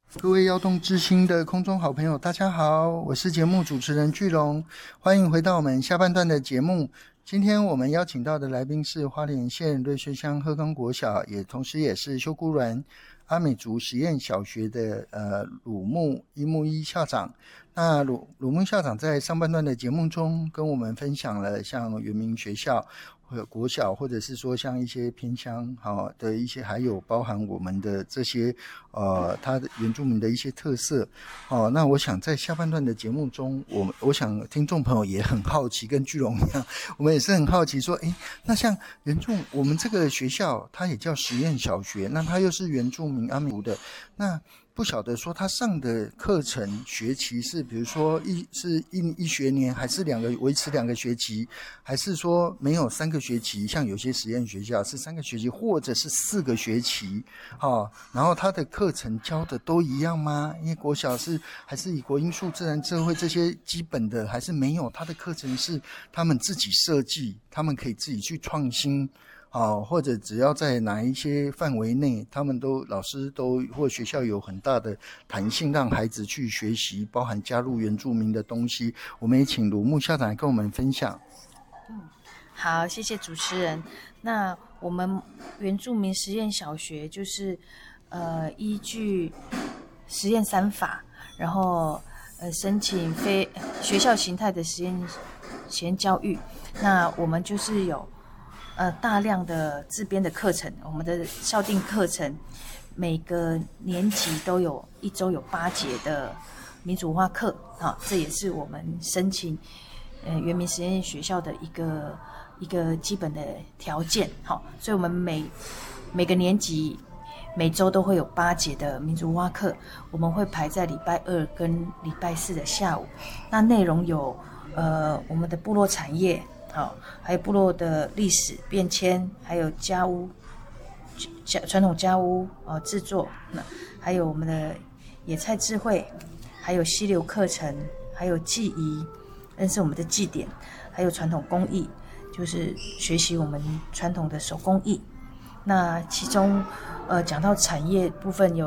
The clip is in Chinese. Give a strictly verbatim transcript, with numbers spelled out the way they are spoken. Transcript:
各位摇动之星的空中好朋友，大家好，我是节目主持人巨龙，欢迎回到我们下半段的节目。今天我们邀请到的来宾是花莲县瑞穗乡鹤冈国小，也同时也是秀姑峦阿美族实验小学的呃鲁木一木一校长。那鲁鲁木校长在上半段的节目中跟我们分享了像原民学校或国小，或者是说像一些偏乡好的一些，还有包含我们的这些呃他的原住民的一些特色。哦，那我想在下半段的节目中，我我想听众朋友也很好奇，跟巨龙一样，我们也是很好奇说，诶，那像原住我们这个学校，它也叫实验小学，那它又是原住民阿美族的，那不晓得说他上的课程学期是比如说一是一一学年，还是两个维持两个学期，还是说没有三个学期，像有些实验学校是三个学期或者是四个学期、哦、然后他的课程教的都一样吗？因为国小是还是以国英数自然社会这些基本的，还是没有，他的课程是他们自己设计，他们可以自己去创新哦，或者只要在哪一些范围内，他们都老师都或学校有很大的弹性，让孩子去学习，包含加入原住民的东西。我们也请鲁木校长来跟我们分享。 嗯，好，谢谢主持人。那我们原住民实验小学就是呃依据实验三法，然后呃申请非学校形态的实验实验教育。那我们就是有呃，大量的自编的课程，我们的校定课程，每个年级都有一周有八节的民主文化课啊，这也是我们申请呃原民实验学校的一个一个基本的条件。好，所以我们每每个年级每周都会有八节的民主文化课，我们会排在礼拜二跟礼拜四的下午。那内容有呃我们的部落产业。好，还有部落的历史变迁，还有家屋家传统家屋呃制作，那还有我们的野菜智慧，还有溪流课程，还有技艺，认识我们的祭典，还有传统工艺，就是学习我们传统的手工艺。那其中呃讲到产业部分有